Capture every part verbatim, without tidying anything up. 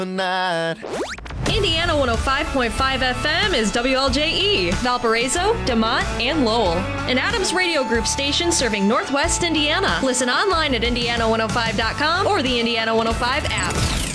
Indiana one oh five point five F M is W L J E, Valparaiso, DeMont, and Lowell. An Adams Radio Group station serving Northwest Indiana. Listen online at indiana one oh five dot com or the Indiana one oh five app.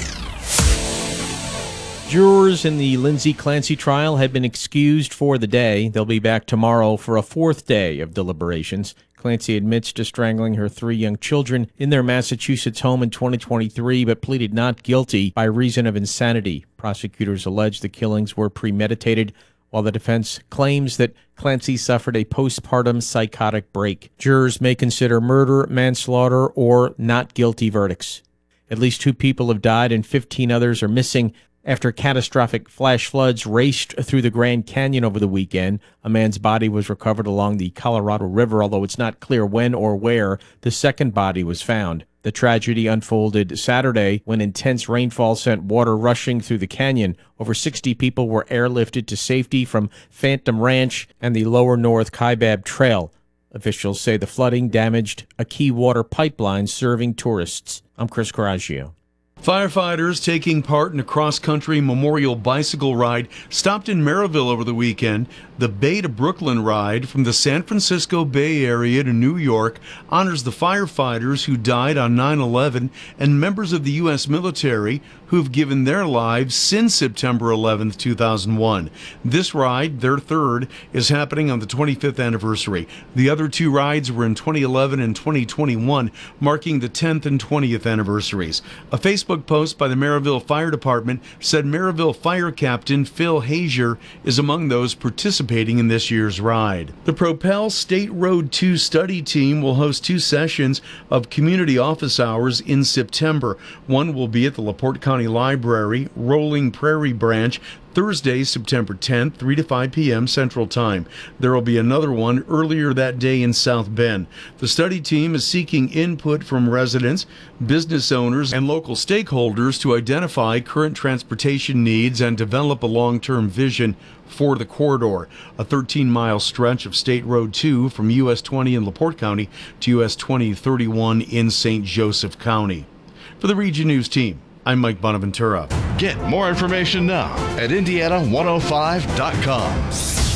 Jurors in the Lindsay Clancy trial have been excused for the day. They'll be back tomorrow for a fourth day of deliberations. Clancy admits to strangling her three young children in their Massachusetts home in twenty twenty-three, but pleaded not guilty by reason of insanity. Prosecutors allege the killings were premeditated, while the defense claims that Clancy suffered a postpartum psychotic break. Jurors may consider murder, manslaughter, or not guilty verdicts. At least two people have died and fifteen others are missing after catastrophic flash floods raced through the Grand Canyon over the weekend. A man's body was recovered along the Colorado River, although it's not clear when or where the second body was found. The tragedy unfolded Saturday when intense rainfall sent water rushing through the canyon. Over sixty people were airlifted to safety from Phantom Ranch and the Lower North Kaibab Trail. Officials say the flooding damaged a key water pipeline serving tourists. I'm Chris Coraggio. Firefighters taking part in a cross-country memorial bicycle ride stopped in Maryville over the weekend. The Bay to Brooklyn ride from the San Francisco Bay Area to New York honors the firefighters who died on nine eleven and members of the U S military who've given their lives since September eleventh, two thousand one. This ride, their third, is happening on the twenty-fifth anniversary. The other two rides were in twenty eleven and twenty twenty-one, marking the tenth and twentieth anniversaries. A Facebook post by the Maryville Fire Department said Maryville Fire Captain Phil Hazier is among those participating in this year's ride. The Propel State Road two study team will host two sessions of community office hours in September. One will be at the LaPorte County Library, Rolling Prairie Branch, Thursday, September tenth, three to five p.m. Central Time. There will be another one earlier that day in South Bend. The study team is seeking input from residents, business owners, and local stakeholders to identify current transportation needs and develop a long-term vision for the corridor, a thirteen-mile stretch of State Road two from U S twenty in LaPorte County to U S twenty thirty-one in Saint Joseph County. For the Region News team, I'm Mike Bonaventura. Get more information now at indiana one oh five dot com.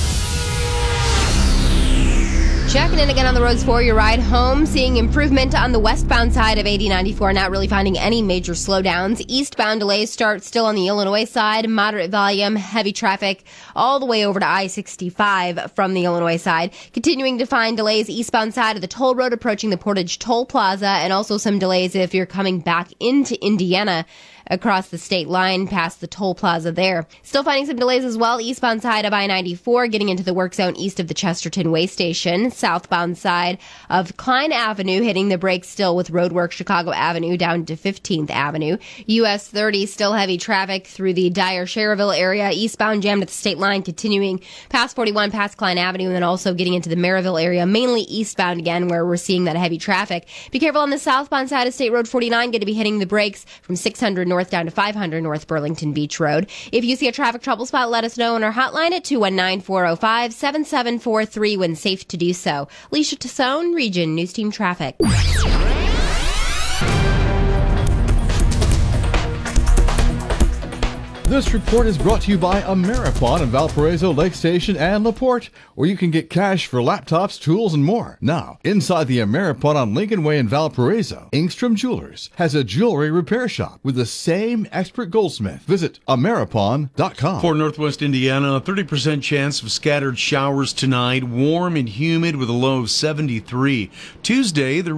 Checking in again on the roads for your ride home. Seeing improvement on the westbound side of eighty ninety-four. Not really finding any major slowdowns. Eastbound delays start still on the Illinois side. Moderate volume, heavy traffic all the way over to I sixty-five from the Illinois side. Continuing to find delays eastbound side of the toll road approaching the Portage Toll Plaza, and also some delays if you're coming back into Indiana across the state line past the toll plaza there. Still finding some delays as well eastbound side of I ninety-four, getting into the work zone east of the Chesterton Way Station. Southbound side of Klein Avenue, hitting the brakes still with roadwork Chicago Avenue down to fifteenth Avenue. U S thirty, still heavy traffic through the Dyer-Schererville area. Eastbound jammed at the state line, continuing past forty-one, past Klein Avenue, and then also getting into the Maryville area, mainly eastbound again, where we're seeing that heavy traffic. Be careful on the southbound side of State Road forty-nine, going to be hitting the brakes from six hundred north down to five hundred North Burlington Beach Road. If you see a traffic trouble spot, let us know on our hotline at two one nine, four oh five, seven seven four three when safe to do so. Alicia Tassone, Region News Team Traffic. This report is brought to you by Ameripon in Valparaiso, Lake Station, and LaPorte, where you can get cash for laptops, tools, and more. Now, inside the Ameripon on Lincoln Way in Valparaiso, Engstrom Jewelers has a jewelry repair shop with the same expert goldsmith. Visit Ameripon dot com. For Northwest Indiana, a thirty percent chance of scattered showers tonight, warm and humid with a low of seventy-three. Tuesday, the